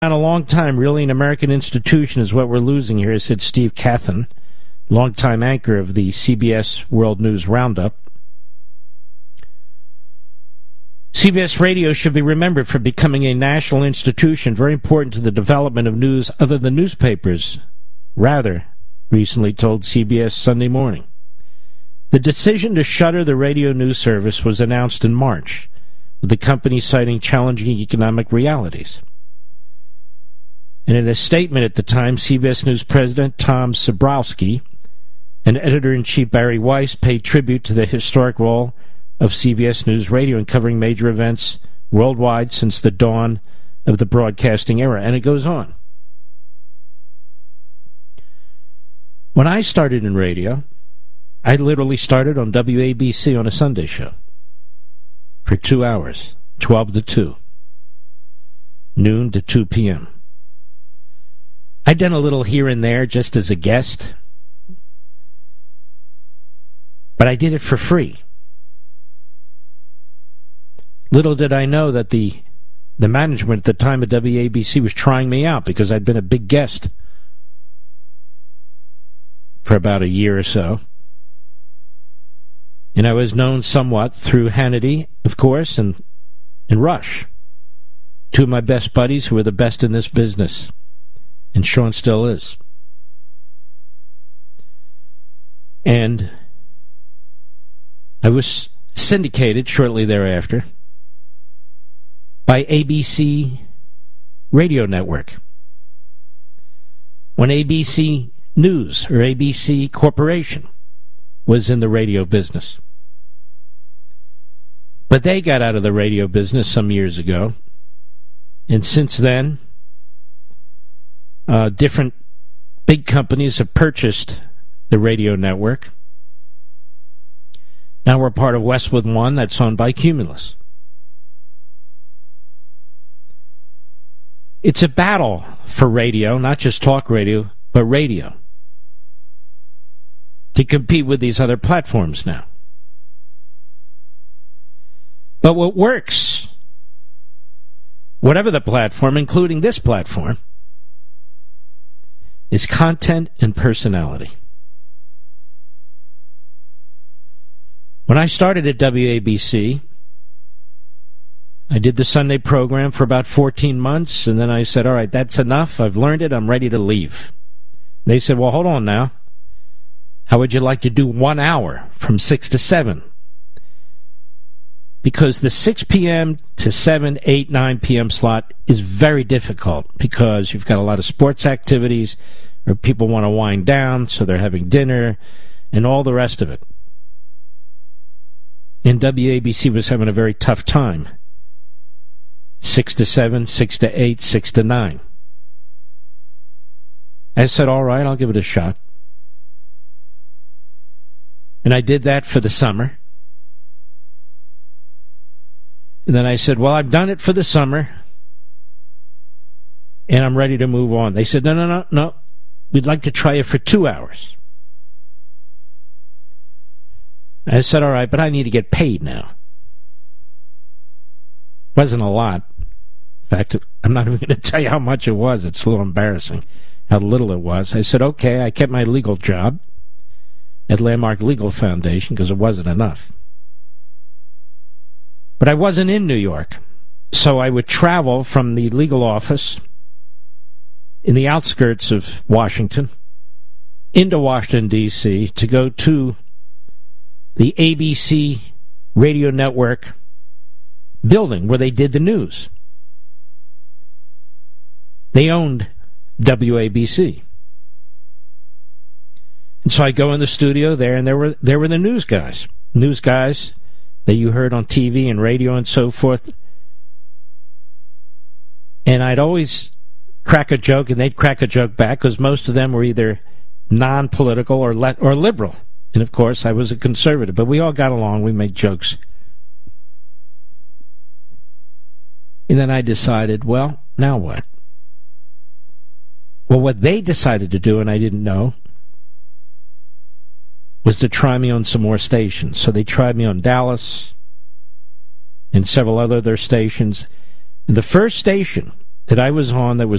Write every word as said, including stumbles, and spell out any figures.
a long time, really an American institution is what we're losing here, said Steve Kathan, longtime anchor of the C B S World News Roundup. C B S Radio should be remembered for becoming a national institution, very important to the development of news other than newspapers, Rather recently told C B S Sunday Morning. The decision to shutter the radio news service was announced in March, with the company citing challenging economic realities. And in a statement at the time, C B S News President Tom Sabrowski and Editor-in-Chief Barry Weiss paid tribute to the historic role of C B S News Radio in covering major events worldwide since the dawn of the broadcasting era. And it goes on. When I started in radio, I literally started on W A B C on a Sunday show for two hours, twelve to two, noon to two p.m. I'd done a little here and there just as a guest, but I did it for free. Little did I know that the the management at the time of W A B C was trying me out because I'd been a big guest for about a year or so. And I was known somewhat through Hannity, of course, and, and Rush, two of my best buddies who were the best in this business. And Sean still is. And I was syndicated shortly thereafter by A B C Radio Network. When A B C News, or A B C Corporation, was in the radio business. But they got out of the radio business some years ago. And since then, uh, different big companies have purchased the radio network. Now we're part of Westwood One, that's owned by Cumulus. It's a battle for radio, not just talk radio, but radio, to compete with these other platforms now. But what works, whatever the platform, including this platform, is content and personality. When I started at W A B C, I did the Sunday program for about fourteen months, and then I said, all right, that's enough. I've learned it. I'm ready to leave. They said, well, hold on now. How would you like to do one hour from six to seven? Because the six p.m. to seven, eight, nine p.m. slot is very difficult because you've got a lot of sports activities or people want to wind down, so they're having dinner and all the rest of it. And W A B C was having a very tough time. six to seven, six to eight, six to nine. I said, all right, I'll give it a shot. And I did that for the summer. And then I said, well, I've done it for the summer, and I'm ready to move on. They said, no, no, no, no. We'd like to try it for two hours. I said, all right, but I need to get paid now. Wasn't a lot. In fact, I'm not even going to tell you how much it was. It's a little embarrassing how little it was. I said, okay, I kept my legal job at Landmark Legal Foundation because it wasn't enough. But I wasn't in New York, so I would travel from the legal office in the outskirts of Washington into Washington, D C to go to the A B C Radio Network building where they did the news. They owned W A B C. And so I go in the studio there, and there were there were the news guys. News guys that you heard on T V and radio and so forth. And I'd always crack a joke, and they'd crack a joke back, because most of them were either non-political or le- or liberal. And, of course, I was a conservative. But we all got along. We made jokes. And then I decided, well, now what? Well, what they decided to do, and I didn't know, was to try me on some more stations. So they tried me on Dallas and several other other stations. And the first station that I was on that was